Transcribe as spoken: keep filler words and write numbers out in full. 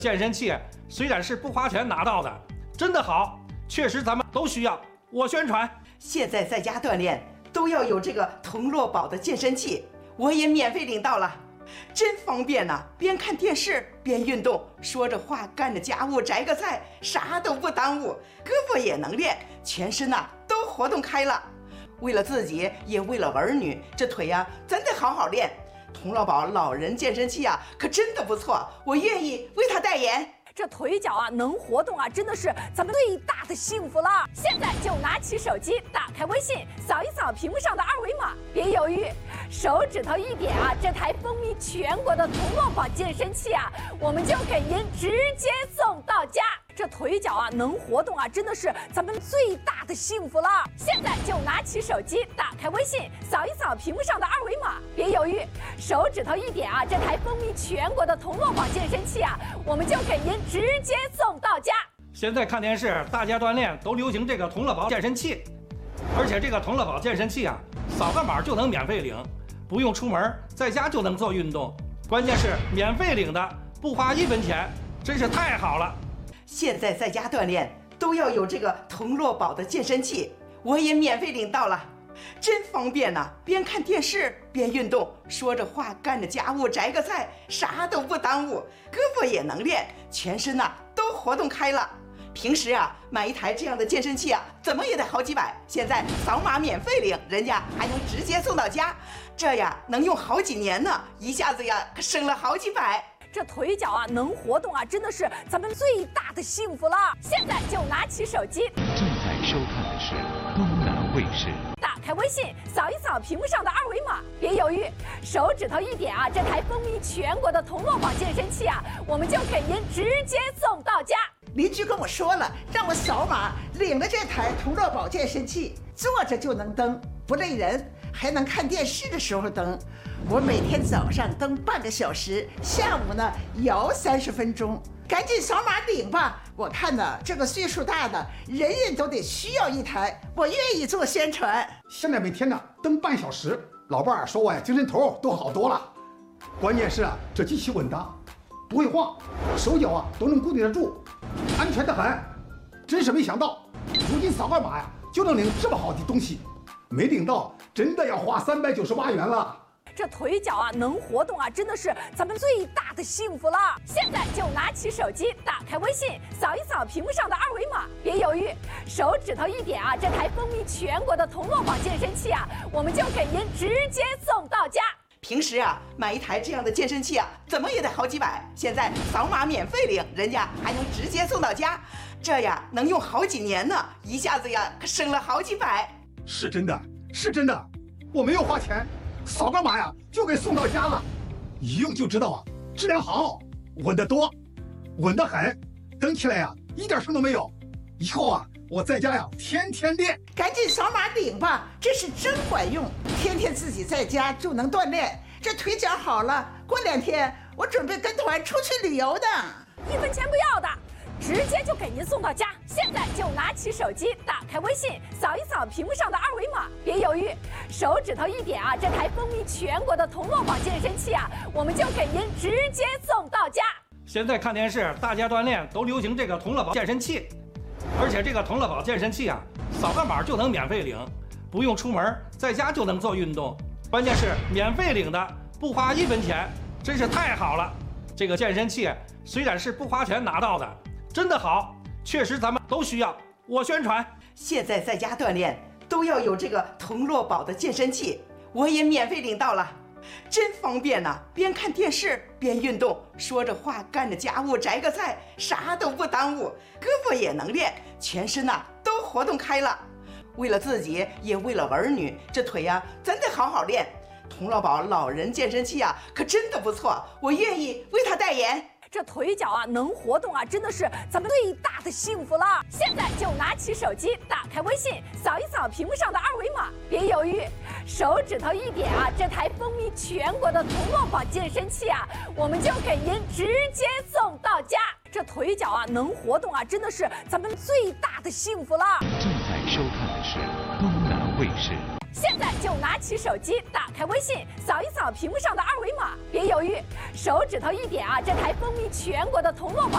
健身器虽然是不花钱拿到的，真的好，确实咱们都需要。我宣传， 现在在家锻炼都要有这个童乐宝的健身器，我也免费领到了，真方便呐、啊！边看电视边运动，说着话干着家务，摘个菜，啥都不耽误，胳膊也能练，全身呐、啊、都活动开了。为了自己，也为了儿女，这腿呀、啊、真得好好练。童乐宝老人健身器啊，可真的不错，我愿意为他代言。 这腿脚啊能活动啊，真的是咱们最大的幸福了。现在就拿起手机，打开微信，扫一扫屏幕上的二维码，别犹豫，手指头一点啊，这台风靡全国的童乐宝健身器啊，我们就给您直接送到家。这腿脚啊能活动啊，真的是咱们最大的幸福了。现在就拿起手机，打开微信，扫一扫屏幕上的二维码，别犹豫，手指头一点啊，这台风靡全国的童乐宝健身器啊，我们就给您直接送到家。 现在看电视，大家锻炼都流行这个童乐宝健身器，而且这个童乐宝健身器啊，扫个码就能免费领，不用出门，在家就能做运动，关键是免费领的，不花一分钱，真是太好了。 现在在家锻炼都要有这个童乐宝的健身器，我也免费领到了，真方便呐、啊！边看电视边运动，说着话干着家务，摘个菜，啥都不耽误，胳膊也能练，全身呐、啊、都活动开了。平时啊买一台这样的健身器啊，怎么也得好几百，现在扫码免费领，人家还能直接送到家，这呀能用好几年呢，一下子呀可省了好几百。 这腿脚啊能活动啊，真的是咱们最大的幸福了。现在就拿起手机， 正在收看的是东南卫视。 打开微信，扫一扫屏幕上的二维码，别犹豫，手指头一点啊，这台风靡全国的童乐宝健身器啊，我们就给您直接送到家。 邻居跟我说了，让我扫码领了这台童乐宝健身器，坐着就能蹬，不累人，还能看电视的时候蹬。我每天早上蹬半个小时，下午呢摇三十分钟。赶紧扫码领吧！我看呢，这个岁数大的人人都得需要一台，我愿意做宣传。 现在每天呢蹬半小时，老伴儿说我呀精神头都好多了。关键是啊，这机器稳当，不会晃，手脚啊都能固定得住，安全得很。真是没想到，如今扫个码呀就能领这么好的东西，没领到真的要花三百九十八元了。 这腿脚啊能活动啊，真的是咱们最大的幸福了。现在就拿起手机，打开微信，扫一扫屏幕上的二维码，别犹豫，手指头一点啊，这台风靡全国的童乐宝健身器啊，我们就给您直接送到家。 平时啊买一台这样的健身器啊，怎么也得好几百，现在扫码免费领，人家还能直接送到家，这呀能用好几年呢，一下子呀可省了好几百。 是真的，是真的，我没有花钱，扫个码呀就给送到家了，一用就知道啊，质量好，稳得多，稳得很，蹬起来呀一点声都没有。以后啊我在家呀天天练。 赶紧扫码领吧，这是真管用，天天自己在家就能锻炼，这腿脚好了，过两天我准备跟团出去旅游的。 一分钱不要的，直接就给您送到家。现在就拿起手机，打开微信，扫一扫屏幕上的二维码，别犹豫，手指头一点啊，这台风靡全国的童乐宝健身器啊，我们就给您直接送到家。 现在看电视，大家锻炼都流行这个童乐宝健身器，而且这个童乐宝健身器啊，扫个码就能免费领，不用出门，在家就能做运动，关键是免费领的，不花一分钱，真是太好了。这个健身器虽然是不花钱拿到的，真的好，确实咱们都需要。我宣传， 现在在家锻炼都要有这个童乐宝的健身器，我也免费领到了，真方便呐、啊！边看电视边运动，说着话干着家务，摘个菜，啥都不耽误，胳膊也能练，全身呐、啊、都活动开了。为了自己，也为了儿女，这腿呀真得好好练。童乐宝老人健身器啊，可真的不错，我愿意为他代言。 这腿脚啊能活动啊，真的是咱们最大的幸福了。现在就拿起手机，打开微信，扫一扫屏幕上的二维码，别犹豫，手指头一点啊，这台风靡全国的童乐宝健身器啊，我们就给您直接送到家。这腿脚啊能活动啊，真的是咱们最大的幸福了。 正在收看的是东南卫视。 现在就拿起手机，打开微信，扫一扫屏幕上的二维码，别犹豫，手指头一点啊，这台风靡全国的童乐宝